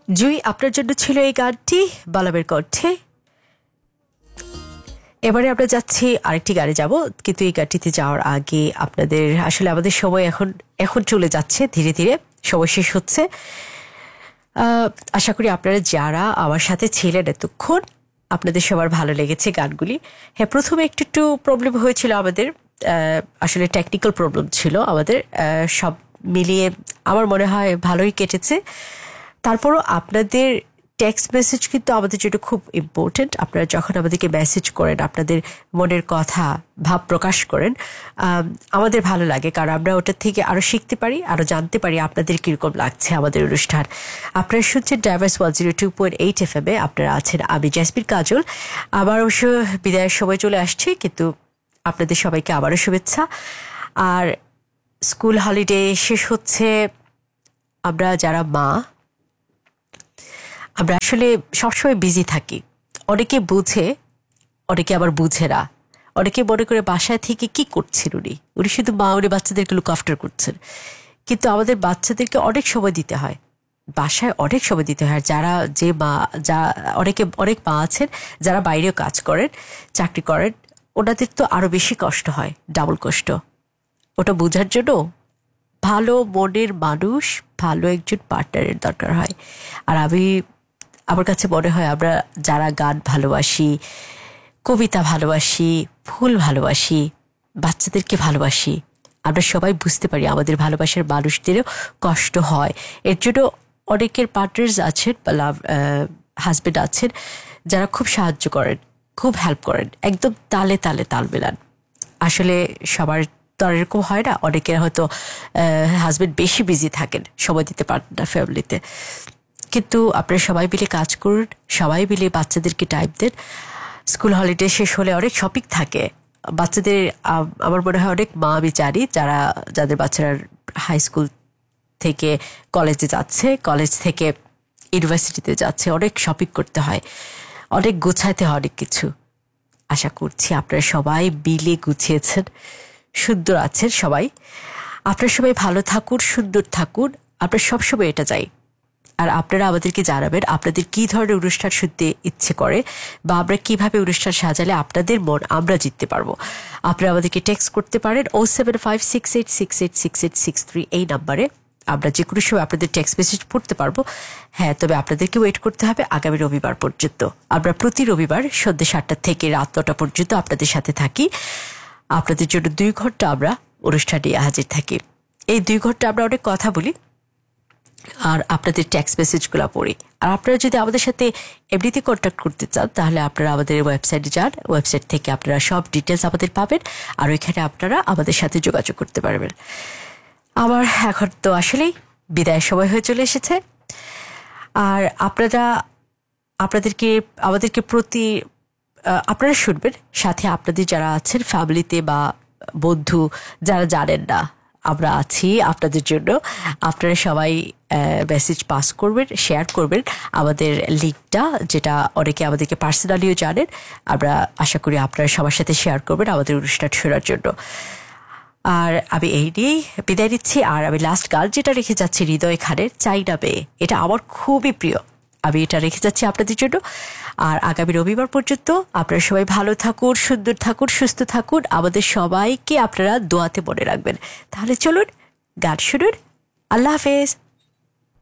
জুই, আপনার জন্য ছিল এই গানটি বালাবের কণ্ঠে। এবারে আমরা যাচ্ছি আরেকটি গানে যাব, কিন্তু এই গানটিতে যাওয়ার আগে আপনাদের আসলে আমাদের সময় এখন চলে যাচ্ছে, ধীরে ধীরে সময় শেষ হচ্ছে। আশা করি আপনারা যারা আমার সাথে ছিলেন এতক্ষণ আপনাদের সবার ভালো লেগেছে গানগুলি। হ্যাঁ, প্রথমে একটু প্রবলেম হয়েছিল আমাদের, আসলে টেকনিক্যাল প্রবলেম ছিল আমাদের। সব মিলিয়ে আমার মনে হয় ভালোই কেটেছে। তারপরও আপনাদের টেক্সট মেসেজ কিন্তু আমাদের জন্য খুব ইম্পর্টেন্ট। আপনারা যখন আমাদেরকে মেসেজ করেন, আপনাদের মনের কথা ভাব প্রকাশ করেন, আমাদের ভালো লাগে, কারণ আমরা ওটা থেকে আরো শিখতে পারি, আরো জানতে পারি আপনাদের কিরকম লাগছে আমাদের অনুষ্ঠান। আপনারা শুনছেন ডাইভার্স 102.8 FM এ। আপনারা আছেন আমি জেসমিন কাজল। আবার অবশ্য বিদায়ের সময় চলে আসছে, কিন্তু আপনাদের সবাইকে আবারও শুভেচ্ছা। আর স্কুল হলিডে শেষ হচ্ছে। আমরা যারা মা, আমরা আসলে সবসময় বিজি থাকি। অনেকে বুঝে, অনেকে আবার বুঝে না। অনেকে মনে করে বাসায় থেকে কি করছেন উনি শুধু মা, উনি বাচ্চাদেরকে লুক আফটার করছেন। কিন্তু আমাদের বাচ্চাদেরকে অনেক সময় দিতে হয়, বাসায় অনেক সময় দিতে হয়। যারা যে মা, অনেক মা আছেন যারা বাইরেও কাজ করেন, চাকরি করেন, ওনাদের তো আরো বেশি কষ্ট হয়, ডাবল কষ্ট। ওটা বোঝার জন্য ভালো মনের মানুষ, ভালো একজন পার্টনারের দরকার হয়। আর আমার কাছে মনে হয় আমরা যারা গান ভালোবাসি, কবিতা ভালোবাসি, ফুল ভালোবাসি, বাচ্চাদেরকে ভালোবাসি, আমরা সবাই বুঝতে পারি আমাদের ভালোবাসার মানুষদেরও কষ্ট হয়। এর জন্য অনেকের পার্টনার্স আছেন বা হাজবেন্ড আছেন যারা খুব সাহায্য করেন, খুব হেল্প করেন, একদম তালে তালে তাল মেলান। আসলে সবার তো আর এরকম হয় না। অনেকের হয়তো হাজবেন্ড বেশি বিজি থাকেন, সময় দিতে পারেন না ফ্যামিলিতে। কিন্তু আপনারা সবাই মিলে কাজ করুন, সবাই মিলে বাচ্চাদেরকে টাইম দেন। স্কুল হলিডে শেষ হলে অনেক শপিং থাকে বাচ্চাদের। আমার মনে হয় অনেক মা আমি জানি যাদের বাচ্চারা হাই স্কুল থেকে কলেজে যাচ্ছে, কলেজ থেকে ইউনিভার্সিটিতে যাচ্ছে, অনেক শপিং করতে হয়, অনেক গুছাইতে হয় অনেক কিছু। আশা করছি আপনারা সবাই মিলে গুছিয়েছেন, সুন্দর আছেন সবাই। আপনারা সবাই ভালো থাকুন, সুন্দর থাকুন, আমরা সবসময় এটা চাই। আর আপনারা আমাদেরকে জানাবেন আপনাদের কি ধরনের অনুষ্ঠান শুনতে ইচ্ছে করে, বা আমরা কিভাবে অনুষ্ঠান সাজালে আপনাদের মন আমরা জিততে পারবো। আপনারা আমাদেরকে টেক্সট করতে পারেন 07568686863 এই নাম্বারে। আমরা যে কোনো সময় আপনাদের টেক্সট মেসেজ পড়তে পারবো। হ্যাঁ, তবে আপনাদেরকে ওয়েট করতে হবে আগামী রবিবার পর্যন্ত। আমরা প্রতি রবিবার সন্ধ্যে 7টা থেকে রাত 9টা পর্যন্ত আপনাদের সাথে থাকি। আপনাদের জন্য 2 ঘন্টা আমরা অনুষ্ঠান নিয়ে হাজির থাকি। এই 2 ঘন্টা আমরা অনেক কথা বলি আর আপনাদের টেক্সট মেসেজগুলো পড়ি। আর আপনারা যদি আমাদের সাথে এমনিতে কন্ট্যাক্ট করতে চান, তাহলে আপনারা আমাদের ওয়েবসাইটে যান। ওয়েবসাইট থেকে আপনারা সব ডিটেলস আমাদের পাবেন, আর ওইখানে আপনারা আমাদের সাথে যোগাযোগ করতে পারবেন। আমার এখন তো আসলেই বিদায়ের সময় হয়ে চলে এসেছে। আর আমাদেরকে প্রতি আপনারা শুনবেন, সাথে আপনাদের যারা আছেন ফ্যামিলিতে বা বন্ধু যারা জানেন না আমরা আছি আপনাদের জন্য, আপনারা সবাই মেসেজ পাস করবেন, শেয়ার করবেন আমাদের লিঙ্কটা, যেটা অনেকে আমাদেরকে পার্সোনালিও জানেন। আমরা আশা করি আপনারা সবার সাথে শেয়ার করবেন আমাদের অনুষ্ঠান শোনার জন্য। আর আমি এই নিয়েই বিদায় নিচ্ছি। আর আমি লাস্ট গান যেটা রেখে যাচ্ছি হৃদয় খানের চাই না পেয়ে, এটা আমার খুবই প্রিয়, আমি এটা রেখে যাচ্ছি আপনাদের জন্য। আর আগামী রবিবার পর্যন্ত আপনারা সবাই ভালো থাকুন, সুন্দর থাকুন, সুস্থ থাকুন। আমাদের সবাইকে আপনারা দোয়াতে মনে রাখবেন। তাহলে চলুন গান শুনুন। আল্লাহ হাফেজ।